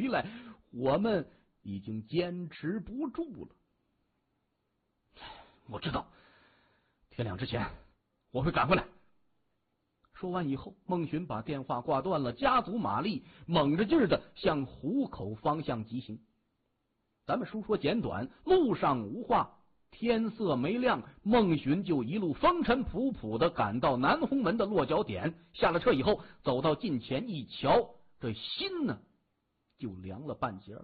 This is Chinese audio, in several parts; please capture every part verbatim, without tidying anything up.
回来，我们已经坚持不住了。 我知道，天亮之前我会赶回来。 说完以后，孟寻把电话挂断了，加足马力，猛着劲儿的向湖口方向疾行。咱们书说简短，路上无话，天色没亮，孟寻就一路风尘仆仆的赶到南红门的落脚点。下了车以后，走到近前一瞧，这心呢就凉了半截了。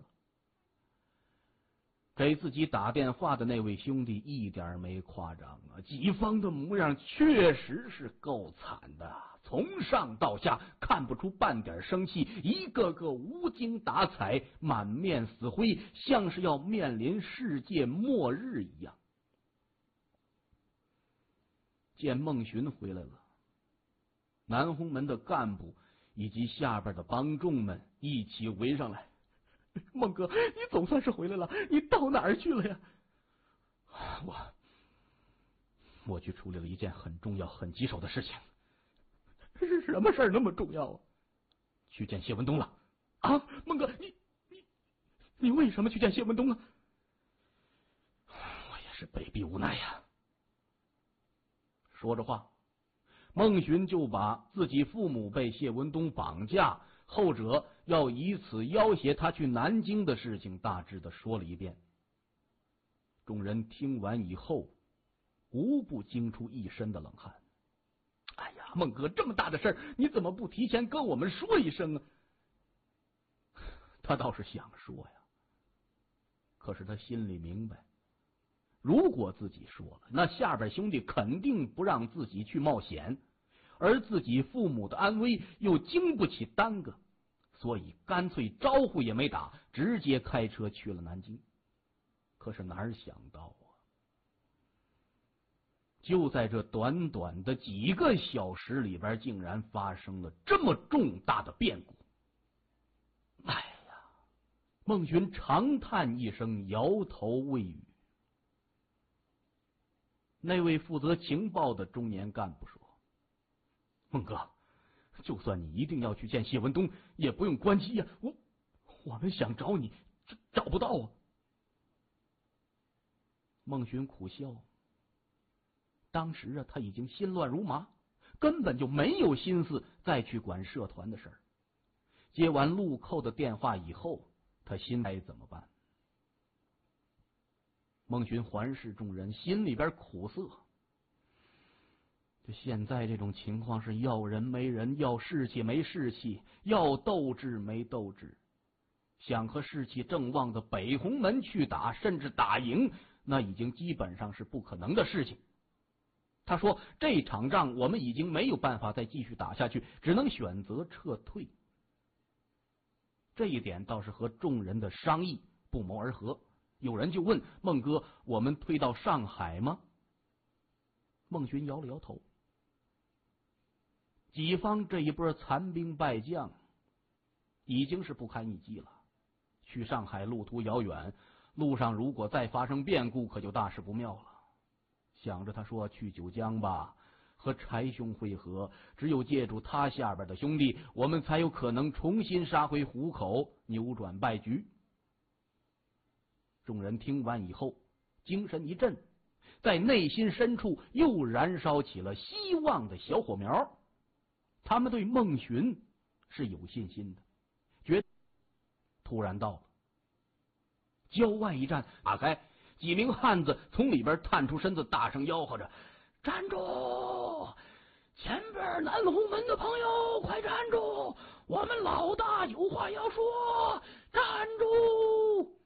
给自己打电话的那位兄弟一点没夸张啊，己方的模样确实是够惨的，从上到下看不出半点生气，一个个无精打采，满面死灰，像是要面临世界末日一样。见孟寻回来了，南红门的干部以及下边的帮众们一起围上来。孟哥，你总算是回来了，你到哪儿去了呀？ 我我去处理了一件很重要很棘手的事情。 是什么事儿那么重要啊？ 去见谢文东了。 啊，孟哥，你你你为什么去见谢文东啊？ 我也是被逼无奈呀。 说着话，孟寻就把自己父母被谢文东绑架，后者要以此要挟他去南京的事情大致的说了一遍。众人听完以后，无不惊出一身的冷汗。哎呀，孟哥，这么大的事儿，你怎么不提前跟我们说一声啊？他倒是想说呀，可是他心里明白，如果自己说了，那下边兄弟肯定不让自己去冒险，而自己父母的安危又经不起耽搁，所以干脆招呼也没打，直接开车去了南京。可是哪儿想到啊，就在这短短的几个小时里边，竟然发生了这么重大的变故。哎呀，孟寻长叹一声，摇头未语。那位负责情报的中年干部说： 孟哥，就算你一定要去见谢文东，也不用关机呀、啊！我我们想找你，找不到啊！ 孟寻苦笑，当时啊，他已经心乱如麻，根本就没有心思再去管社团的事儿。接完陆寇的电话以后，他心该怎么办？孟寻环视众人，心里边苦涩。就现在这种情况是要人没人，要士气没士气，要斗志没斗志。想和士气正旺的北红门去打，甚至打赢，那已经基本上是不可能的事情。他说：这场仗我们已经没有办法再继续打下去，只能选择撤退。这一点倒是和众人的商议不谋而合。有人就问孟哥：我们退到上海吗？孟寻摇了摇头。己方这一波残兵败将已经是不堪一击了，去上海路途遥远，路上如果再发生变故，可就大事不妙了。想着他说：去九江吧，和柴兄会合，只有借助他下边的兄弟，我们才有可能重新杀回湖口，扭转败局。众人听完以后，精神一振，在内心深处又燃烧起了希望的小火苗。他们对孟寻是有信心的，觉得突然到了郊外一站，打开，几名汉子从里边探出身子，大声吆喝着：站住！前边南红门的朋友，快站住！我们老大有话要说，站住！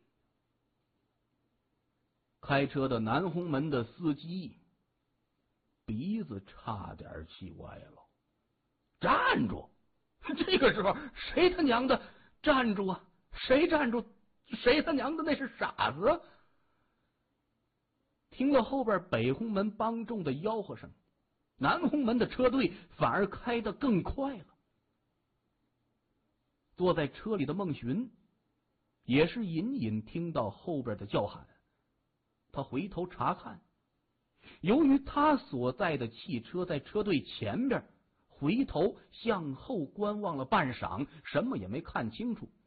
开车的南红门的司机鼻子差点气歪了。站住！这个时候谁他娘的站住啊？谁站住？谁他娘的那是傻子！听了后边北红门帮众的吆喝声，南红门的车队反而开得更快了。坐在车里的孟寻也是隐隐听到后边的叫喊，他回头查看，由于他所在的汽车在车队前边，回头向后观望了半晌，什么也没看清楚。